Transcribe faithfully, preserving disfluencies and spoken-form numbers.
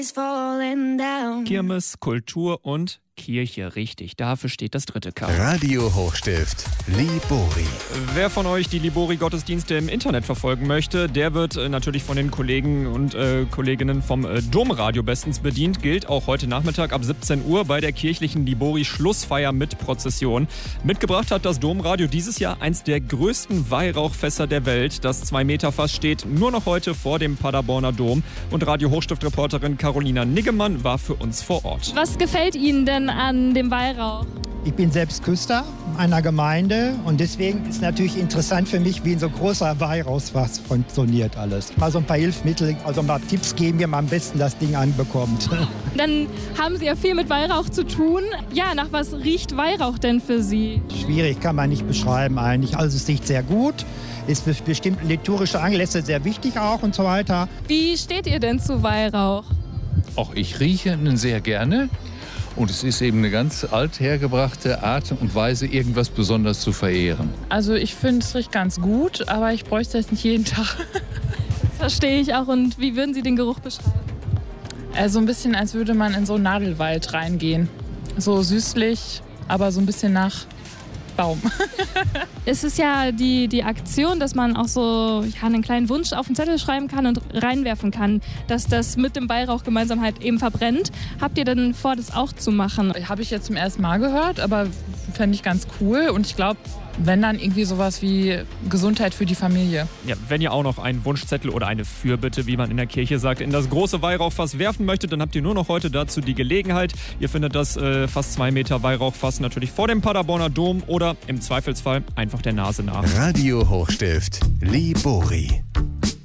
Kirmes, Kultur und Kirche, richtig. Dafür steht das dritte K. Radio Hochstift, Libori. Wer von euch die Libori-Gottesdienste im Internet verfolgen möchte, der wird äh, natürlich von den Kollegen und äh, Kolleginnen vom äh, Domradio bestens bedient. Gilt auch heute Nachmittag ab siebzehn Uhr bei der kirchlichen Libori-Schlussfeier mit Prozession. Mitgebracht hat das Domradio dieses Jahr eins der größten Weihrauchfässer der Welt. Das zwei Meter Fass steht nur noch heute vor dem Paderborner Dom. Und Radio Hochstift-Reporterin Carolina Niggemann war für uns vor Ort. Was gefällt Ihnen denn an dem Weihrauch? Ich bin selbst Küster einer Gemeinde und deswegen ist natürlich interessant für mich, wie ein so großer Weihrauchsfass funktioniert alles. Mal so ein paar Hilfsmittel, also mal Tipps geben, wie man am besten das Ding anbekommt. Dann haben Sie ja viel mit Weihrauch zu tun. Ja, nach was riecht Weihrauch denn für Sie? Schwierig kann man nicht beschreiben eigentlich. Also es riecht sehr gut, ist bestimmt liturgische Anlässe sehr wichtig auch und so weiter. Wie steht ihr denn zu Weihrauch? Auch ich rieche ihn sehr gerne. Und es ist eben eine ganz althergebrachte Art und Weise, irgendwas besonders zu verehren. Also ich finde, es riecht ganz gut, aber ich bräuchte es nicht jeden Tag. Das verstehe ich auch. Und wie würden Sie den Geruch beschreiben? Also ein bisschen, als würde man in so einen Nadelwald reingehen. So süßlich, aber so ein bisschen nach Baum. Es ist ja die, die Aktion, dass man auch so ja, einen kleinen Wunsch auf den Zettel schreiben kann und reinwerfen kann, dass das mit dem Weihrauch gemeinsam halt eben verbrennt. Habt ihr denn vor, das auch zu machen? Habe ich jetzt zum ersten Mal gehört, aber fände ich ganz cool. Und ich glaube, wenn dann irgendwie sowas wie Gesundheit für die Familie. Ja, wenn ihr auch noch einen Wunschzettel oder eine Fürbitte, wie man in der Kirche sagt, in das große Weihrauchfass werfen möchtet, dann habt ihr nur noch heute dazu die Gelegenheit. Ihr findet das äh, fast zwei Meter Weihrauchfass natürlich vor dem Paderborner Dom oder im Zweifelsfall einfach der Nase nach. Radio Hochstift, Libori.